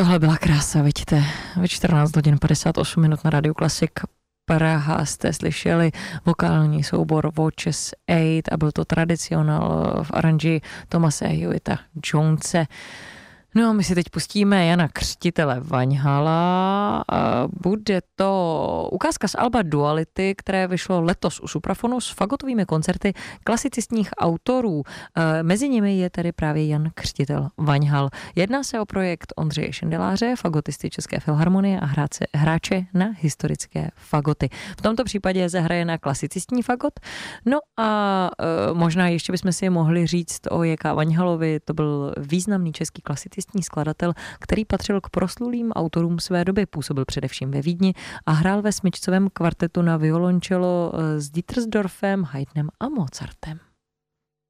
Tohle byla krása, vidíte, ve 14 hodin 58 minut na Rádiu Klasik Praha jste slyšeli vokální soubor Watches 8 a byl to tradicionál v aranži Thomase Hewitta Jonese. No a my si teď pustíme Jana Křtitele Vaňhala. Bude to ukázka z alba Duality, které vyšlo letos u Suprafonu s fagotovými koncerty klasicistních autorů. Mezi nimi je tady právě Jan Křtitel Vaňhal. Jedná se o projekt Ondřeje Šindeláře, fagotisty České filharmonie a hráče na historické fagoty. V tomto případě zahraje na klasicistní fagot. No a možná ještě bychom si mohli říct o J.K. Vaňhalovi. To byl významný český klasicistní skladatel, který patřil k proslulým autorům své doby. Působil především ve Vídni a hrál ve smyčcovém kvartetu na violončelo s Dietersdorfem, Haydnem a Mozartem.